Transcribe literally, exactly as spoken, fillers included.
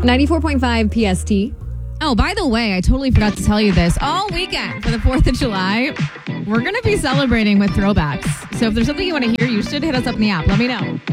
ninety-four point five P S T. Oh, by the way, I totally forgot to tell you this. All weekend for the fourth of July, we're going to be celebrating with throwbacks. So if there's something you want to hear, you should hit us up in the app. Let me know.